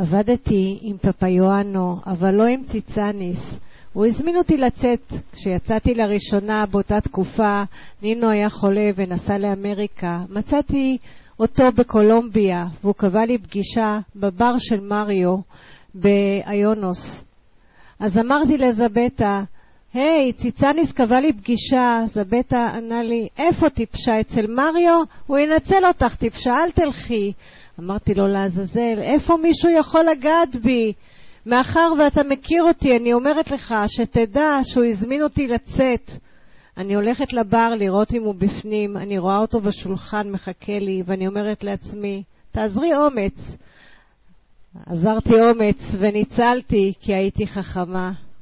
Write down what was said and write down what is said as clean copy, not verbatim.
עבדתי עם פפיואנו, אבל לא עם ציצניס. הוא הזמין אותי לצאת. כשיצאתי לראשונה באותה תקופה, נינו היה חולה ונסע לאמריקה. מצאתי אותו בקולומביה, והוא קבע לי פגישה בבר של מריו באיונוס. אז אמרתי לזבטה, היי, ציצניס קבע לי פגישה. זבטה ענה לי, איפה טיפשה? אצל מריו? הוא ינצל אותך, טיפשה, אל תלכי. אמרתי לו לעזאזל, איפה מישהו יכול לגעת בי? מאחר ואתה מכיר אותי, אני אומרת לך שתדע שהוא הזמין אותי לצאת. אני הולכת לבר לראות אם הוא בפנים, אני רואה אותו בשולחן מחכה לי, ואני אומרת לעצמי, תעזרי אומץ. עזרתי אומץ וניצלתי כי הייתי חכמה.